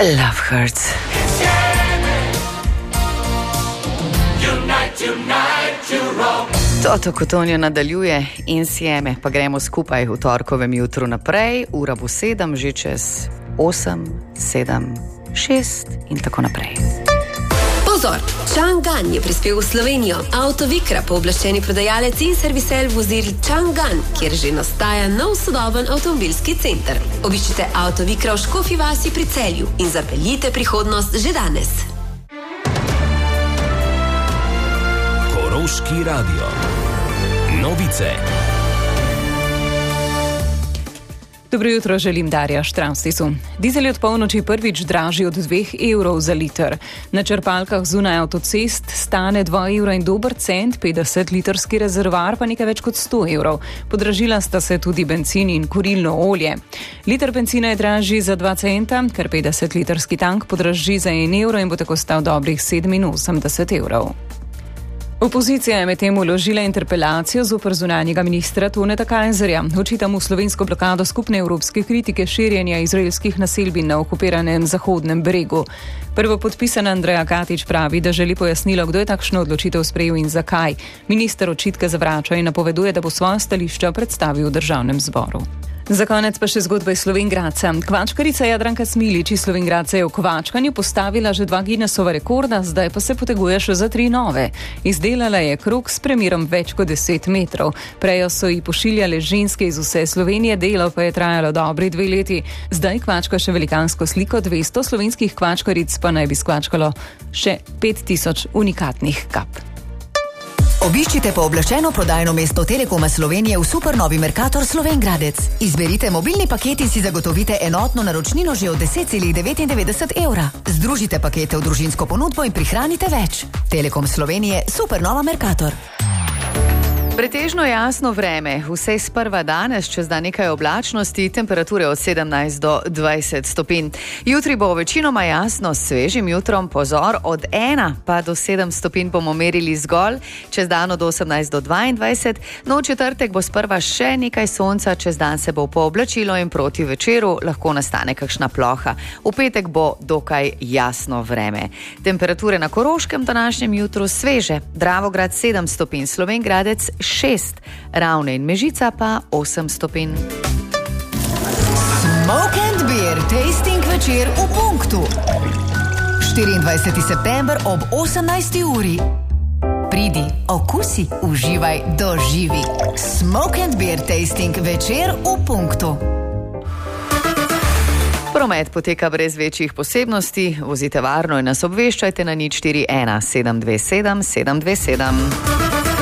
Love Hurts. Toto Cotugno nadaljuje in Sieme, pa gremo skupaj v torkovem jutru naprej. Ura bo 7, že čez 8, 7, 6 in tako naprej. Pozor! Chang'an je prispel v Slovenijo. Avto Vikra, pooblaščeni prodajalec in servisel vozil Chang'an, kjer že nastaja nov sodoben avtomobilski center. Obiščite Avto Vikra v Škofji vasi pri Celju in zapeljite prihodnost že danes. Koroški radio. Novice. Dobro jutro, želim Darja Štravstisu. Dizel je od polnoči prvič dražji od 2 evrov za liter. Na črpalkah zunaj avtocest stane 2 evra in dober cent, 50-litrski rezervoar pa nekaj več kot 100 evrov. Podražila sta se tudi bencin in kurilno olje. Liter bencina je dražji za 2 centa, ker 50-litrski tank podraži za 1 evro in bo tako stal dobrih 87 evrov. Opozicija je medtem vložila interpelacijo zoper zunanjega ministra Toneta Kajzerja. Očita mu slovensko blokado skupne evropske kritike širjenja izraelskih naselbin na okupiranem Zahodnem bregu. Prvopodpisana Andreja Katič pravi, da želi pojasnilo, kdo je takšno odločitev sprejel in zakaj. Minister očitke zavrača in napoveduje, da bo svoja stališča predstavil v državnem zboru. Za konec pa še zgodba iz Slovenj-Gradca. Kvačkarica Jadranka Smilič iz Slovenj-Gradca je v kvačkanju postavila že 2 Guinnessova rekorda, zdaj pa se poteguje še za 3 nove. Izdelala je krog s premerom več kot 10 metrov. Prej so ji pošiljale ženske iz vse Slovenije, delo pa je trajalo dobri 2 leti. Zdaj kvačka še velikansko sliko, 200 slovenskih kvačkaric pa naj bi skvačkalo še 5000 unikatnih kap. Obiščite pooblaščeno prodajno mesto Telekoma Slovenije v supernovi Mercator Slovenj-Gradec. Izberite mobilni paket in si zagotovite enotno naročnino že od 10,99 evra. Združite pakete v družinsko ponudbo in prihranite več. Telekom Slovenije, supernova Mercator. Pretežno jasno vreme, vse sprva danes, čez dan nekaj oblačnosti, temperature od 17 do 20 stopinj. Jutri bo večinoma jasno, s svežim jutrom, pozor, od 1 pa do 7 stopinj bomo merili zgolj, čez dan od 18 do 22, no v četrtek bo sprva še nekaj sonca, čez dan se bo pooblačilo in proti večeru lahko nastane kakšna ploha. V petek bo dokaj jasno vreme. Temperature na Koroškem današnjem jutru sveže, Dravograd 7 stopinj, Slovenj-Gradec 6, Ravne in Mežica pa 8 stopinj. Smoke and Beer tasting večer v Punktu. 24. september ob 18. uri. Pridi, okusi, uživaj, doživi. Smoke and Beer tasting večer v Punktu. Promet poteka brez večjih posebnosti, vozite varno in nas obveščajte na 041 727 727.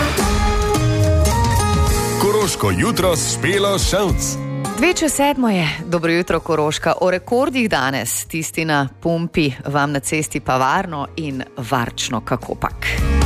Koroško jutro s Špelo Ševc. 6:02 je. Dobro jutro, Koroška. O rekordih danes, tisti na pumpi, vam na cesti pa varno in varčno kakopak.